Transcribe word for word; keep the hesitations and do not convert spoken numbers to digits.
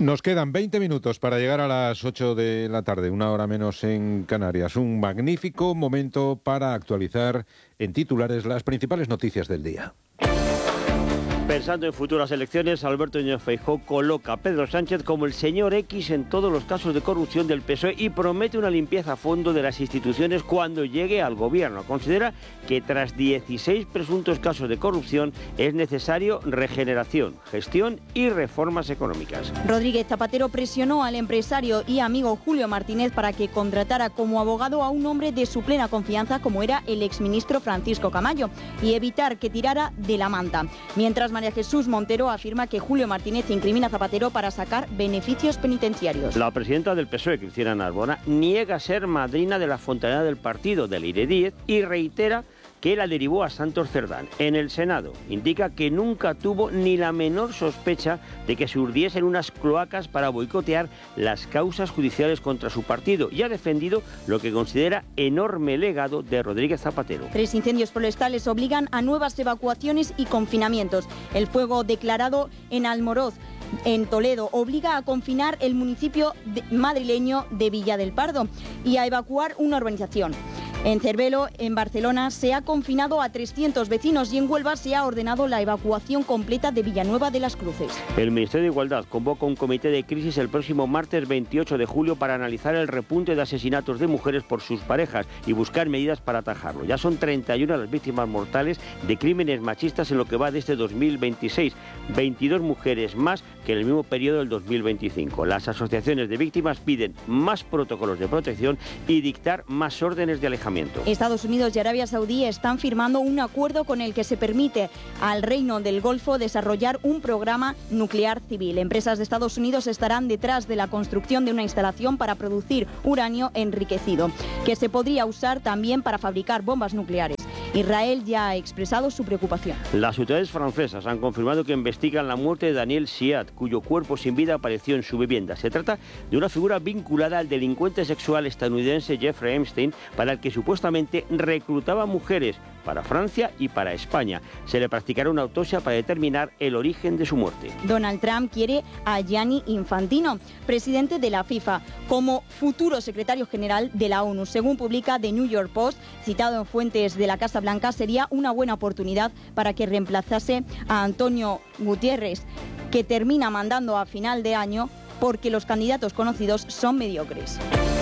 Nos quedan veinte minutos para llegar a las ocho de la tarde, una hora menos en Canarias. Un magnífico momento para actualizar en titulares las principales noticias del día. Pensando en futuras elecciones, Alberto Núñez Feijóo coloca a Pedro Sánchez como el señor X en todos los casos de corrupción del P S O E y promete una limpieza a fondo de las instituciones cuando llegue al gobierno. Considera que tras dieciséis presuntos casos de corrupción es necesario regeneración, gestión y reformas económicas. Rodríguez Zapatero presionó al empresario y amigo Julio Martínez para que contratara como abogado a un hombre de su plena confianza como era el exministro Francisco Camayo y evitar que tirara de la manta. Mientras María Jesús Montero afirma que Julio Martínez incrimina a Zapatero para sacar beneficios penitenciarios. La presidenta del P S O E, Cristina Narbona, niega ser madrina de la fontanera del partido de Leire Díez y reitera que la derivó a Santos Cerdán. En el Senado indica que nunca tuvo ni la menor sospecha de que se urdiesen unas cloacas para boicotear las causas judiciales contra su partido y ha defendido lo que considera enorme legado de Rodríguez Zapatero. Tres incendios forestales obligan a nuevas evacuaciones y confinamientos. El fuego declarado en Almoroz, en Toledo, obliga a confinar el municipio de, madrileño de Villa del Pardo y a evacuar una urbanización. En Cervelo, en Barcelona, se ha confinado a trescientos vecinos y en Huelva se ha ordenado la evacuación completa de Villanueva de las Cruces. El Ministerio de Igualdad convoca un comité de crisis el próximo martes veintiocho de julio para analizar el repunte de asesinatos de mujeres por sus parejas y buscar medidas para atajarlo. Ya son treinta y una las víctimas mortales de crímenes machistas en lo que va de este dos mil veintiséis, veintidós mujeres más que en el mismo periodo del dos mil veinticinco. Las asociaciones de víctimas piden más protocolos de protección y dictar más órdenes de alejamiento. Estados Unidos y Arabia Saudí están firmando un acuerdo con el que se permite al Reino del Golfo desarrollar un programa nuclear civil. Empresas de Estados Unidos estarán detrás de la construcción de una instalación para producir uranio enriquecido, que se podría usar también para fabricar bombas nucleares. Israel ya ha expresado su preocupación. Las autoridades francesas han confirmado que investigan la muerte de Daniel Siad, cuyo cuerpo sin vida apareció en su vivienda. Se trata de una figura vinculada al delincuente sexual estadounidense Jeffrey Epstein, para el que supuestamente reclutaba mujeres para Francia y para España. Se le practicará una autopsia para determinar el origen de su muerte. Donald Trump quiere a Gianni Infantino, presidente de la FIFA, como futuro secretario general de la ONU. Según publica The New York Post, citado en fuentes de la Casa Blanca, sería una buena oportunidad para que reemplazase a Antonio Guterres, que termina mandando a final de año porque los candidatos conocidos son mediocres.